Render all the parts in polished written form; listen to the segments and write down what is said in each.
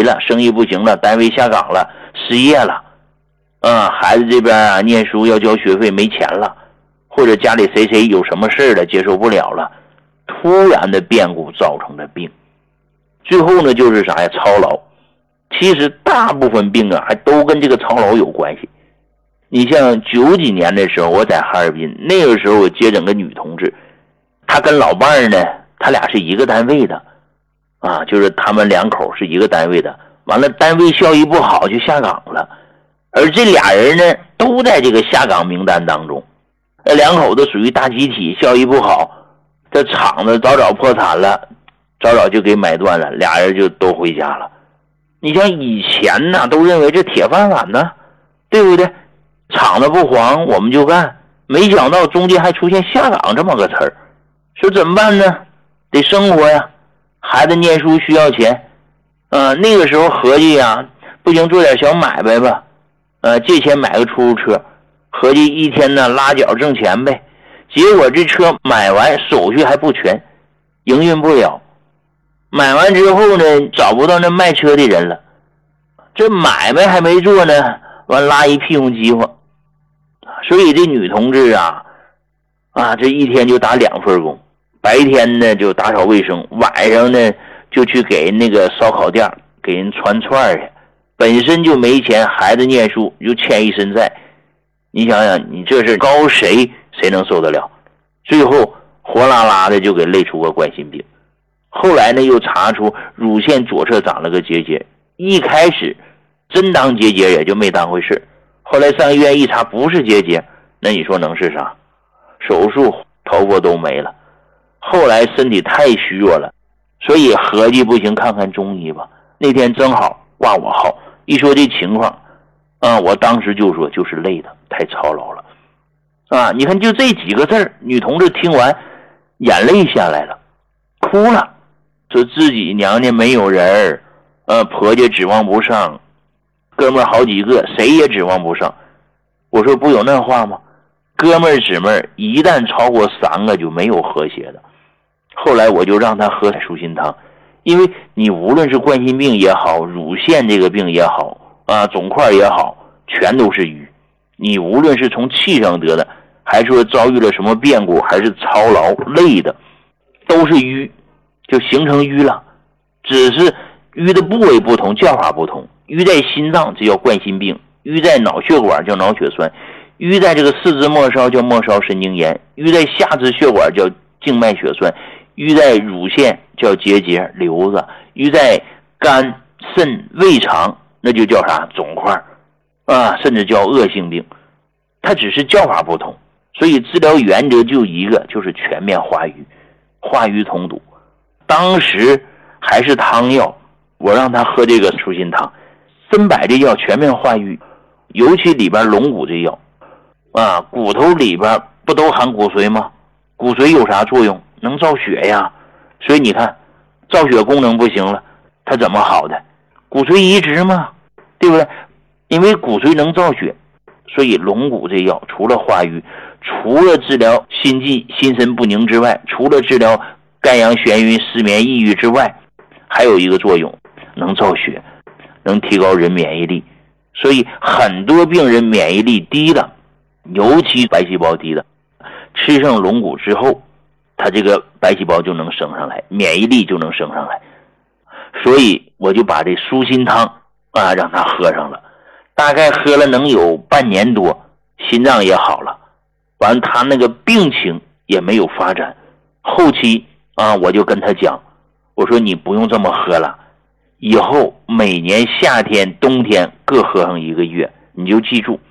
了，生意不行了，单位下岗了，失业了，孩子这边啊念书要交学费没钱了，或者家里谁有什么事了接受不了了，突然的变故造成的病。最后呢就是啥呀？操劳。其实大部分病啊还都跟这个操劳有关系。你像90几年的时候，我在哈尔滨，那个时候我接诊个女同志，她跟老伴儿呢，他俩是一个单位的就是他们两口是一个单位的，完了单位效益不好就下岗了，而这俩人呢都在这个下岗名单当中。两口子属于大集体，效益不好，这厂子早破产了，早就给买断了，俩人就都回家了。你像以前呢都认为这铁饭碗呢，对不对？厂子不黄我们就干，没想到中间还出现下岗这么个词儿。说怎么办呢？得生活呀，孩子念书需要钱那个时候合计呀，不行做点小买卖吧，借钱买个出租车，合计一天呢拉脚挣钱呗。结果这车买完手续还不全，营运不了。买完之后呢找不到那卖车的人了，这买卖还没做呢，完拉一屁股饥荒。所以这女同志这一天就打2份工，白天呢就打扫卫生，晚上呢就去给那个烧烤店给人传串去，本身就没钱，孩子念书又欠一身债。你想想，你这是高谁能受得了？最后火辣辣的就给累出个冠心病。后来呢又查出乳腺左侧长了个结节，一开始真当结节也就没当回事，后来上医院一查不是结节，那你说能是啥？手术头发都没了。后来身体太虚弱了，所以合计不行看看中医吧。那天正好挂我号，一说这情况我当时就说就是累的太操劳了你看就这几个字儿，女同志听完眼泪下来了，哭了，说自己娘家没有人婆家指望不上，哥们儿好几个谁也指望不上。我说不有那话吗？哥们儿姊妹儿一旦超过3个就没有和谐的。后来我就让他喝舒心汤，因为你无论是冠心病也好，乳腺这个病也好肿块也好，全都是瘀。你无论是从气上得的，还是说遭遇了什么变故，还是操劳累的，都是瘀，就形成瘀了。只是瘀的部位不同，叫法不同。瘀在心脏这叫冠心病，瘀在脑血管叫脑血栓，瘀在这个四肢末梢叫末梢神经炎，瘀在下肢血管叫静脉血栓，瘀在乳腺叫结节瘤子，瘀在肝肾胃肠那就叫啥肿块甚至叫恶性病。它只是叫法不同，所以治疗原则就一个，就是全面化瘀，化瘀通堵。当时还是汤药，我让他喝这个舒心汤，参柏这药全面化淤，尤其里边龙骨这药骨头里边不都含骨髓吗？骨髓有啥作用？能造血呀。所以你看造血功能不行了，它怎么好的？骨髓移植嘛，对不对？因为骨髓能造血，所以龙骨这药除了化瘀，除了治疗心悸心神不宁之外，除了治疗肝阳眩晕失眠抑郁之外，还有一个作用，能造血，能提高人免疫力。所以很多病人免疫力低的，尤其白细胞低的，吃上龙骨之后，他这个白细胞就能升上来，免疫力就能升上来。所以我就把这舒心汤让他喝上了，大概喝了能有半年多，心脏也好了，完他那个病情也没有发展。后期我就跟他讲，我说你不用这么喝了，以后每年夏天冬天各喝上1个月，你就记住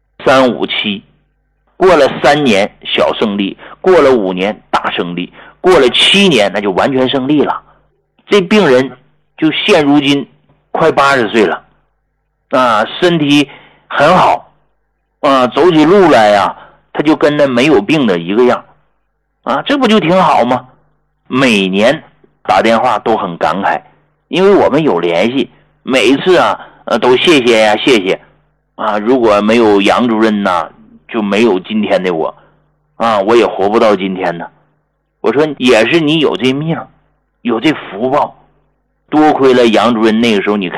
3、5、7，过了3年小胜利，过了5年大胜利，过了7年那就完全胜利了。这病人就现如今快80岁了身体很好走起路来他就跟那没有病的一个样这不就挺好吗？每年打电话都很感慨，因为我们有联系，每一次都谢谢呀谢谢如果没有杨主任就没有今天的我我也活不到今天呢。我说也是你有这命，有这福报，多亏了杨主任那个时候你看